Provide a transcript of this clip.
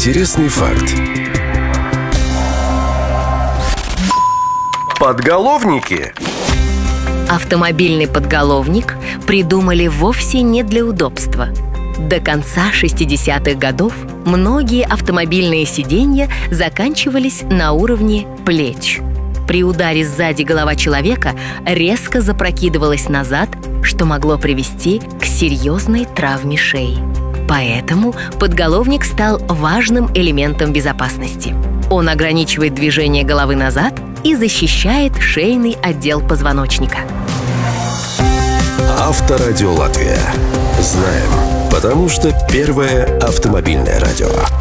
Интересный факт. Подголовники. Автомобильный подголовник придумали вовсе не для удобства. До конца 60-х годов многие автомобильные сиденья заканчивались на уровне плеч. При ударе сзади голова человека резко запрокидывалась назад, что могло привести к серьезной травме шеи. Поэтому подголовник стал важным элементом безопасности. Он ограничивает движение головы назад и защищает шейный отдел позвоночника. Авторадио Латвия. Знаем, потому что первое автомобильное радио.